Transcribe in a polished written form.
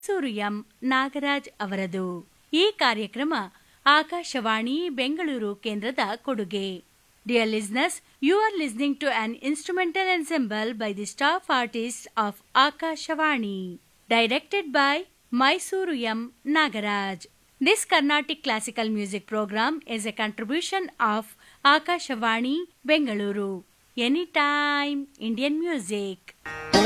ಸೂರ್ಯಂ ನಾಗರಾಜ್ ಅವರದು. ಈ ಕಾರ್ಯಕ್ರಮ ಆಕಾಶವಾಣಿ ಬೆಂಗಳೂರು ಕೇಂದ್ರದ ಕೊಡುಗೆ. Dear listeners, you are listening to an instrumental ensemble by the staff artists of Akashvani, directed by Mysuru M. Nagaraj. This Carnatic classical music program is a contribution of Akashvani Bengaluru. Anytime Indian music.